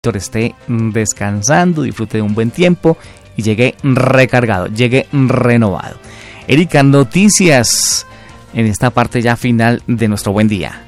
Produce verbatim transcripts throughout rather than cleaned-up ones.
esté descansando, disfrute de un buen tiempo y llegue recargado, llegue renovado. Erika, noticias en esta parte ya final de nuestro buen día.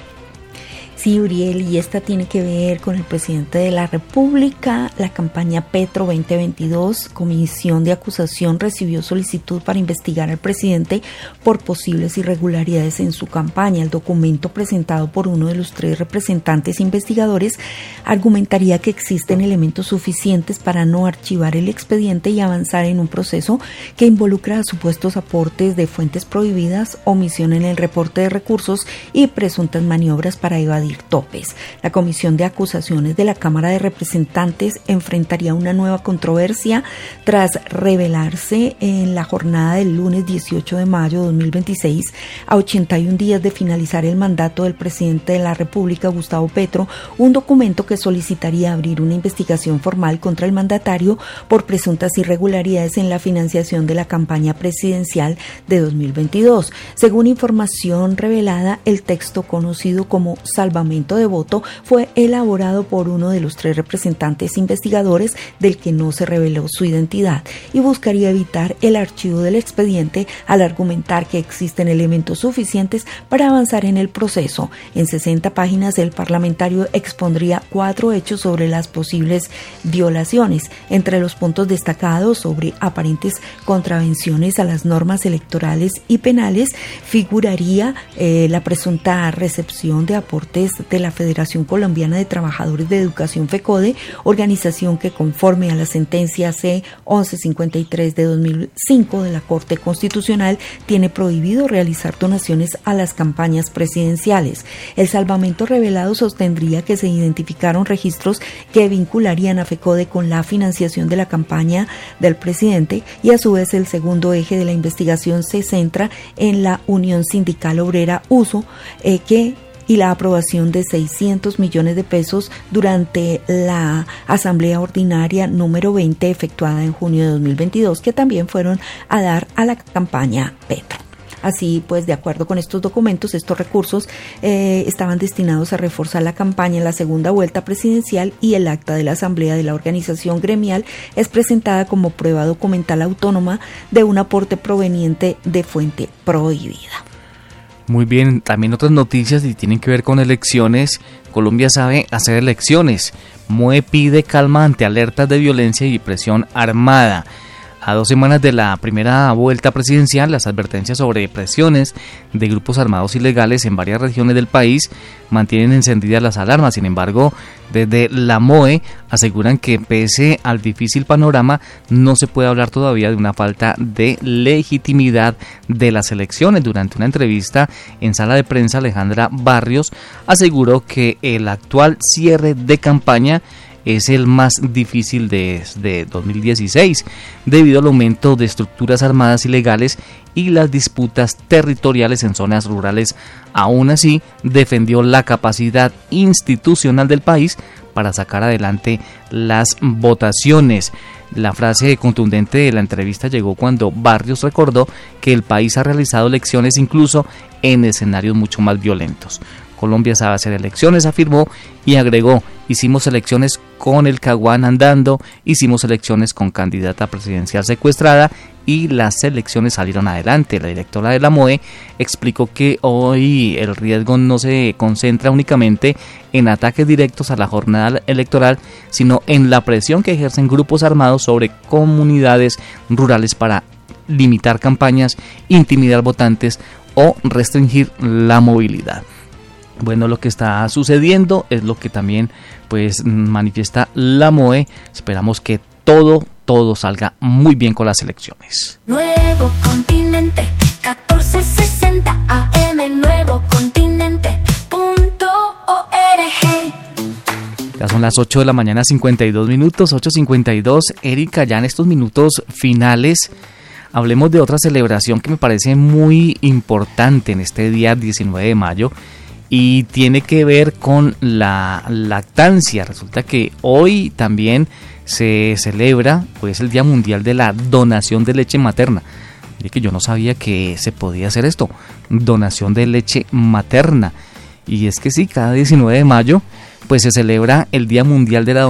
Sí, Uriel, y esta tiene que ver con el presidente de la República. La campaña Petro veinte veintidós, Comisión de Acusación, recibió solicitud para investigar al presidente por posibles irregularidades en su campaña. El documento presentado por uno de los tres representantes investigadores argumentaría que existen elementos suficientes para no archivar el expediente y avanzar en un proceso que involucra supuestos aportes de fuentes prohibidas, omisión en el reporte de recursos y presuntas maniobras para evadir topes. La Comisión de Acusaciones de la Cámara de Representantes enfrentaría una nueva controversia tras revelarse en la jornada del lunes dieciocho de mayo de dos mil veintiséis, a ochenta y un días de finalizar el mandato del presidente de la República, Gustavo Petro, un documento que solicitaría abrir una investigación formal contra el mandatario por presuntas irregularidades en la financiación de la campaña presidencial de dos mil veintidós. Según información revelada, el texto conocido como Salvamento de voto fue elaborado por uno de los tres representantes investigadores, del que no se reveló su identidad, y buscaría evitar el archivo del expediente al argumentar que existen elementos suficientes para avanzar en el proceso. En sesenta páginas, el parlamentario expondría cuatro hechos sobre las posibles violaciones. Entre los puntos destacados sobre aparentes contravenciones a las normas electorales y penales figuraría eh, la presunta recepción de aportes de la Federación Colombiana de Trabajadores de Educación FECODE, organización que, conforme a la sentencia C once cincuenta y tres de dos mil cinco de la Corte Constitucional, tiene prohibido realizar donaciones a las campañas presidenciales. El salvamento revelado sostendría que se identificaron registros que vincularían a FECODE con la financiación de la campaña del presidente, y a su vez el segundo eje de la investigación se centra en la Unión Sindical Obrera Uso, eh, que y la aprobación de seiscientos millones de pesos durante la Asamblea Ordinaria número veinte efectuada en junio de dos mil veintidós, que también fueron a dar a la campaña Petro. Así pues, de acuerdo con estos documentos, estos recursos eh, estaban destinados a reforzar la campaña en la segunda vuelta presidencial, y el acta de la asamblea de la organización gremial es presentada como prueba documental autónoma de un aporte proveniente de fuente prohibida. Muy bien, también otras noticias y tienen que ver con elecciones. Colombia sabe hacer elecciones. M O E pide calma ante alertas de violencia y presión armada. A dos semanas de la primera vuelta presidencial, las advertencias sobre presiones de grupos armados ilegales en varias regiones del país mantienen encendidas las alarmas. Sin embargo, desde la M O E aseguran que, pese al difícil panorama, no se puede hablar todavía de una falta de legitimidad de las elecciones. Durante una entrevista en sala de prensa, Alejandra Barrios aseguró que el actual cierre de campaña es el más difícil desde dos mil dieciséis, debido al aumento de estructuras armadas ilegales y las disputas territoriales en zonas rurales. Aún así, defendió la capacidad institucional del país para sacar adelante las votaciones. La frase contundente de la entrevista llegó cuando Barrios recordó que el país ha realizado elecciones incluso en escenarios mucho más violentos. Colombia sabe hacer elecciones, afirmó, y agregó: hicimos elecciones con el Caguán andando, hicimos elecciones con candidata presidencial secuestrada y las elecciones salieron adelante. La directora de la M O E explicó que hoy el riesgo no se concentra únicamente en ataques directos a la jornada electoral, sino en la presión que ejercen grupos armados sobre comunidades rurales para limitar campañas, intimidar votantes o restringir la movilidad. Bueno, lo que está sucediendo es lo que también pues manifiesta la M O E. Esperamos que todo, todo salga muy bien con las elecciones. Nuevo Continente, catorce sesenta A M, nuevo continente punto org. Ya son las ocho de la mañana, cincuenta y dos minutos, ocho cincuenta y dos. Erika, ya en estos minutos finales, hablemos de otra celebración que me parece muy importante en este día diecinueve de mayo. Y tiene que ver con la lactancia. Resulta que hoy también se celebra pues el Día Mundial de la Donación de Leche Materna. Mire que yo no sabía que se podía hacer esto, donación de leche materna. Y es que sí, cada diecinueve de mayo pues se celebra el Día Mundial de la